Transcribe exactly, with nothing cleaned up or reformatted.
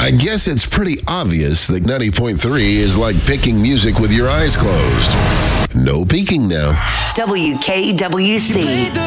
I guess it's pretty obvious that ninety point three is like picking music with your eyes closed. No peeking now. W K W C.